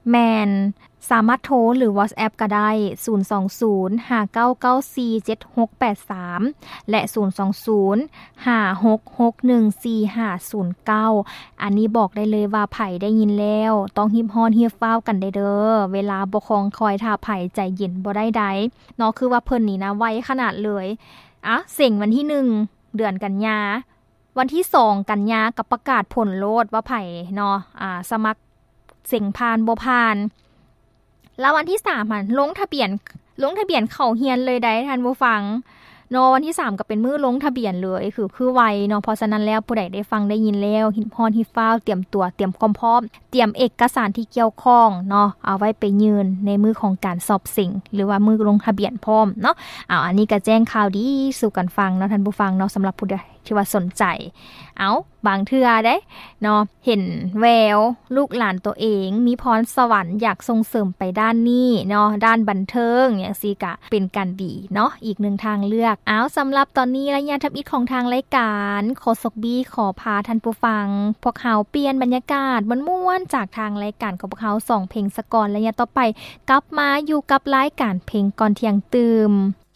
แมนสามารถโทรหรือ WhatsApp ก็ได้02059947683และ02056614509อันนี้บอกได้เลยว่าไผได้ยินแล้วต้องรีบฮ้อนรีบฟ้าวกันได้เด้อเวลาบ่คองคอยท่าไผใจเย็นบ่ได้ใดเนาะคือว่าเพิ่นนี่นะไวขนาดเลยอ่ะเส็งวันที่1เดือนกันยาวันที่2กันยากับประกาศผลโลดว่าไผเนาะสมัครเส็งผ่านบ่ผ่านแล้ววันที่3มันลงทะเบียนเข้าเรียนเลยได้ท่านผู้ฟังเนาะวันที่3ก็เป็นมื้อลงทะเบียนเลยคือไวเนาะเพราะฉะนั้นแล้วผู้ใดได้ฟังได้ยินแล้วฮิตฮอนฮิตฟ้าวเตรียมตัวเตรียมความพร้อมเตรียมเอกสารที่เกี่ยวข้องเนาะเอาไว้ไปยื่นในมือของการสอบสิ่งหรือว่ามือลงทะเบียนพร้อมเนาะอันนี้ก็แจ้งข่าวดีสู่กันฟังเนาะท่านผู้ฟังเนาะสำหรับผู้ใดที่ว่าสนใจบางเทื่อได้เนาะเห็นแววลูกหลานตัวเองมีพรสวรรค์อยากส่งเสริมไปด้านนี้เนาะด้านบันเทิงอย่างซี่ก็เป็นการดีเนาะอีกหนึ่งทางเลือกสำหรับตอนนี้ระยะทับอิฐของทางรายการขอสกบีขอพาท่านผู้ฟังพวกเขาเปลี่ยนบรรยากาศม่วนๆจากทางรายการของพวกเขา2เพลงสะก่อนระยะต่อไปกลับมาอยู่กับรายการเพลงก่อนเที่ยงตื่ม